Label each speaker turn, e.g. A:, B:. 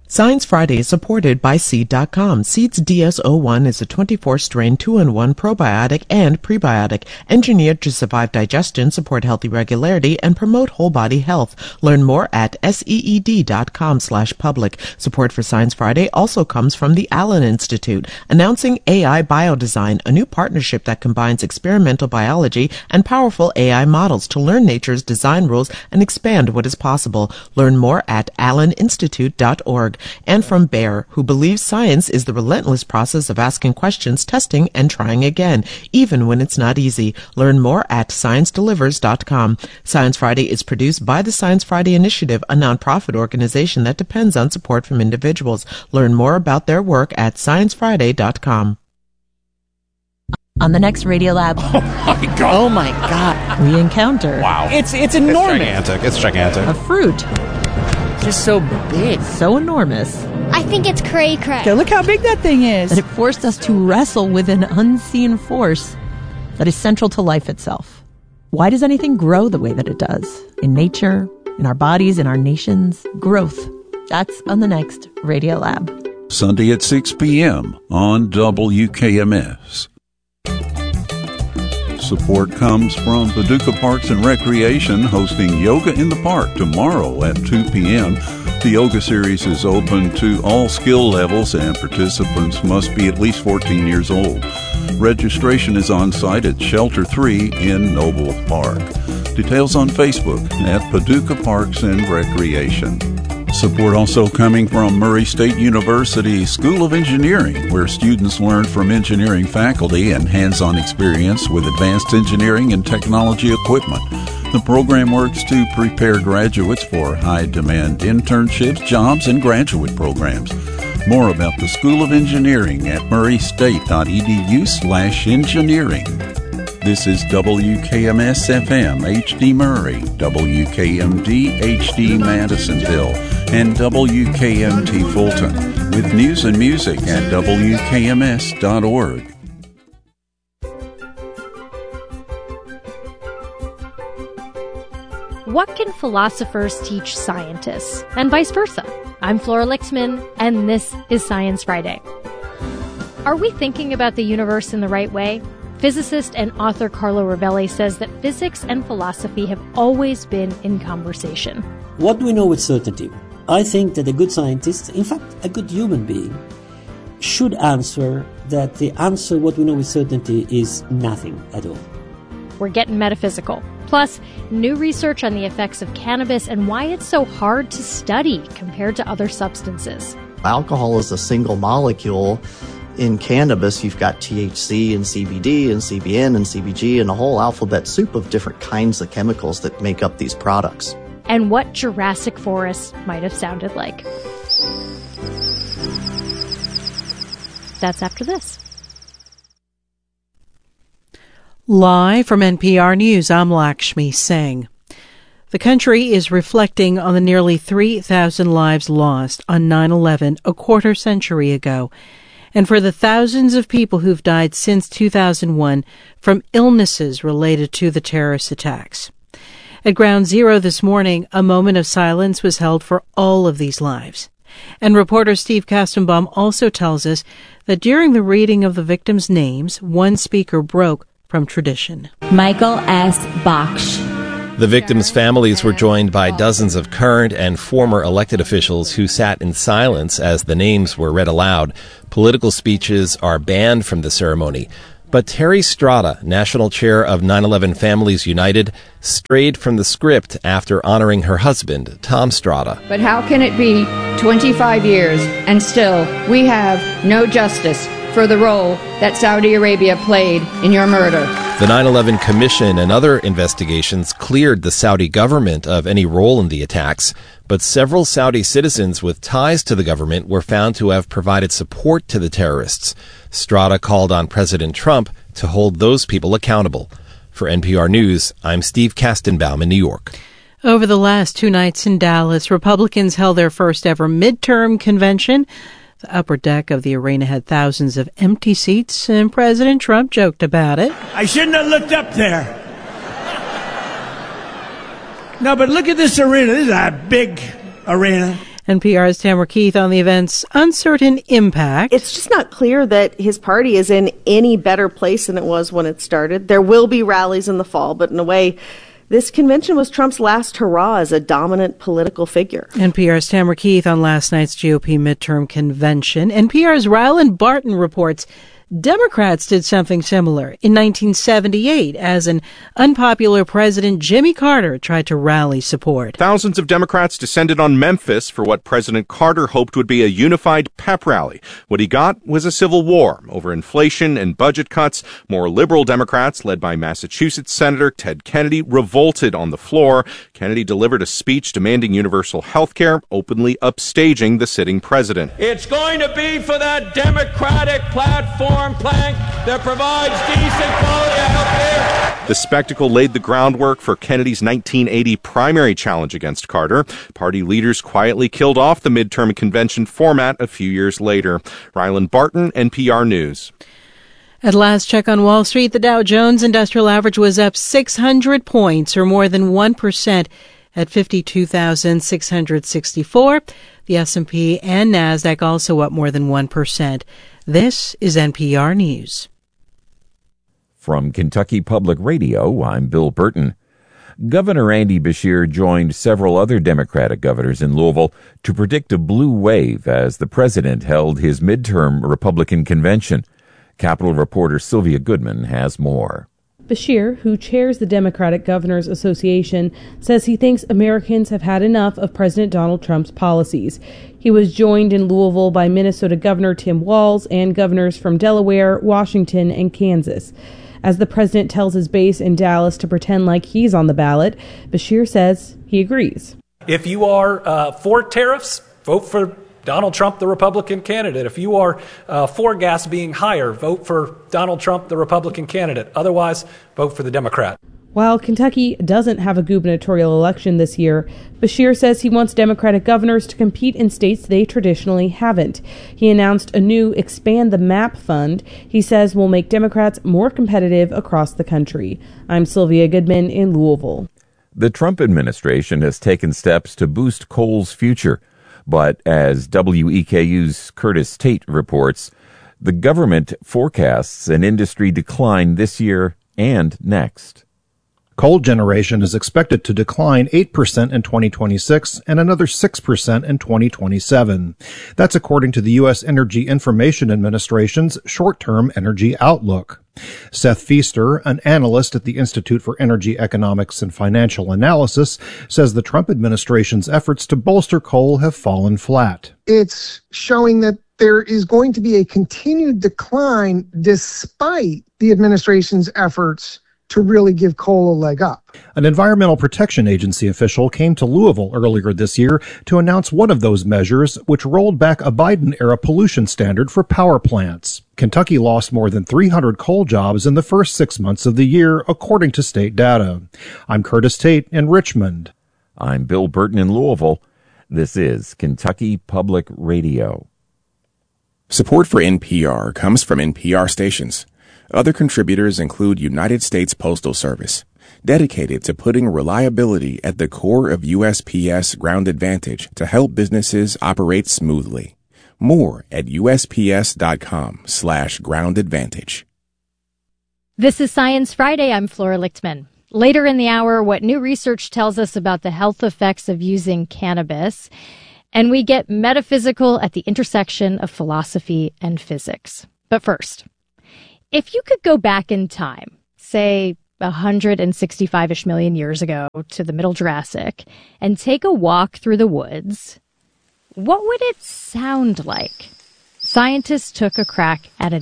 A: Science Friday is supported by Seed.com. Seed's DS-01 is a 24-strain 2-in-1 probiotic and prebiotic, engineered to survive digestion, support healthy regularity, and promote whole-body health. Learn more at seed.com/public. Support for Science Friday also comes from the Allen Institute, announcing AI Biodesign, a new partnership that combines experimental biology and powerful AI models to learn nature's design rules and expand what is possible. Learn more at alleninstitute.org. And from Bayer, who believes science is the relentless process of asking questions, testing, and trying again, even when it's not easy. Learn more at ScienceDelivers.com. Science Friday is produced by the Science Friday Initiative, a nonprofit organization that depends on support from individuals. Learn more about their work at ScienceFriday.com.
B: On the next Radiolab.
C: Oh my God.
B: We encounter.
C: Wow. It's enormous.
D: It's gigantic.
B: A fruit.
C: Just so big.
B: So enormous.
E: I think it's cray-cray.
F: Okay, look how big that thing is.
B: That it forced us to wrestle with an unseen force that is central to life itself. Why does anything grow the way that it does? In nature, in our bodies, in our nations? Growth. That's on the next Radiolab.
G: Sunday at 6 p.m. on WKMS. Support comes from Paducah Parks and Recreation, hosting Yoga in the Park tomorrow at 2 p.m. The yoga series is open to all skill levels, and participants must be at least 14 years old. Registration is on site at Shelter 3 in Noble Park. Details on Facebook at Paducah Parks and Recreation. Support also coming from Murray State University School of Engineering, where students learn from engineering faculty and hands-on experience with advanced engineering and technology equipment. The program works to prepare graduates for high-demand internships, jobs, and graduate programs. More about the School of Engineering at murraystate.edu/engineering. This is WKMS-FM HD Murray, WKMD HD Madisonville, and WKMT Fulton, with news and music at WKMS.org.
H: What can philosophers teach scientists, and vice versa? I'm Flora Lixman, and this is Science Friday. Are we thinking about the universe in the right way? Physicist and author Carlo Rovelli says that physics and philosophy have always been in conversation.
I: What do we know with certainty? I think that a good scientist, in fact, a good human being, should answer that the answer, what we know with certainty, is nothing at all.
H: We're getting metaphysical. Plus, new research on the effects of cannabis and why it's so hard to study compared to other substances.
J: Alcohol is a single molecule. In cannabis, you've got THC and CBD and CBN and CBG and a whole alphabet soup of different kinds of chemicals that make up these products.
H: And what Jurassic Forest might have sounded like. That's after this.
F: Live from NPR News, I'm Lakshmi Singh. The country is reflecting on the nearly 3,000 lives lost on 9/11 a quarter century ago, and for the thousands of people who've died since 2001 from illnesses related to the terrorist attacks. At Ground Zero this morning, a moment of silence was held for all of these lives. And reporter Steve Kastenbaum also tells us that during the reading of the victims' names, one speaker broke from tradition.
K: Michael S. Baksh.
L: The victims' families were joined by dozens of current and former elected officials who sat in silence as the names were read aloud. Political speeches are banned from the ceremony. But Terry Strada, national chair of 9/11 Families United, strayed from the script after honoring her husband, Tom Strada.
M: But how can it be 25 years and still we have no justice for the role that Saudi Arabia played in your murder?
L: The 9/11 Commission and other investigations cleared the Saudi government of any role in the attacks, but several Saudi citizens with ties to the government were found to have provided support to the terrorists. Strada called on President Trump to hold those people accountable. For NPR News, I'm Steve Kastenbaum in New York.
F: Over the last 2 nights in Dallas, Republicans held their first ever midterm convention. The upper deck of the arena had thousands of empty seats, and President Trump joked about it.
N: I shouldn't have looked up there. No, but look at this arena. This is a big arena.
F: NPR's Tamara Keith on the event's uncertain impact.
D: It's just not clear that his party is in any better place than it was when it started. There will be rallies in the fall, but in a way, this convention was Trump's last hurrah as a dominant political figure.
F: NPR's Tamara Keith on last night's GOP midterm convention. NPR's Ryland Barton reports Democrats did something similar in 1978 as an unpopular President Jimmy Carter tried to rally support.
E: Thousands of Democrats descended on Memphis for what President Carter hoped would be a unified pep rally. What he got was a civil war over inflation and budget cuts. More liberal Democrats, led by Massachusetts Senator Ted Kennedy, revolted on the floor. Kennedy delivered a speech demanding universal health care, openly upstaging the sitting president.
N: It's going to be for that Democratic platform plank that provides decent quality health care.
E: The spectacle laid the groundwork for Kennedy's 1980 primary challenge against Carter. Party leaders quietly killed off the midterm convention format a few years later. Ryland Barton, NPR News.
F: At last check on Wall Street, the Dow Jones Industrial Average was up 600 points, or more than 1%, at 52,664. The S&P and NASDAQ also up more than 1%. This is NPR News.
O: From Kentucky Public Radio, I'm Bill Burton. Governor Andy Beshear joined several other Democratic governors in Louisville to predict a blue wave as the president held his midterm Republican convention. Capitol reporter Sylvia Goodman has more.
P: Beshear, who chairs the Democratic Governors Association, says he thinks Americans have had enough of President Donald Trump's policies. He was joined in Louisville by Minnesota Governor Tim Walz and governors from Delaware, Washington, and Kansas. As the president tells his base in Dallas to pretend like he's on the ballot, Beshear says he agrees.
Q: If you are for tariffs, vote for Donald Trump, the Republican candidate. If you are for gas being higher, vote for Donald Trump, the Republican candidate. Otherwise, vote for the Democrat.
P: While Kentucky doesn't have a gubernatorial election this year, Beshear says he wants Democratic governors to compete in states they traditionally haven't. He announced a new Expand the Map fund he says will make Democrats more competitive across the country. I'm Sylvia Goodman in Louisville.
O: The Trump administration has taken steps to boost coal's future. But as WEKU's Curtis Tate reports, the government forecasts an industry decline this year and next.
R: Coal generation is expected to decline 8% in 2026 and another 6% in 2027. That's according to the U.S. Energy Information Administration's short-term energy outlook. Seth Feaster, an analyst at the Institute for Energy Economics and Financial Analysis, says the Trump administration's efforts to bolster coal have fallen flat.
S: It's showing that there is going to be a continued decline despite the administration's efforts to really give coal a leg up.
R: An Environmental Protection Agency official came to Louisville earlier this year to announce one of those measures, which rolled back a Biden-era pollution standard for power plants. Kentucky lost more than 300 coal jobs in the first 6 months of the year, according to state data. I'm Curtis Tate in Richmond.
O: I'm Bill Burton in Louisville. This is Kentucky Public Radio.
T: Support for NPR comes from NPR stations. Other contributors include United States Postal Service, dedicated to putting reliability at the core of USPS Ground Advantage to help businesses operate smoothly. More at USPS.com/Ground Advantage.
H: This is Science Friday. I'm Flora Lichtman. Later in the hour, what new research tells us about the health effects of using cannabis. And we get metaphysical at the intersection of philosophy and physics. But first, if you could go back in time, say 165-ish million years ago to the Middle Jurassic, and take a walk through the woods, what would it sound like? Scientists took a crack at it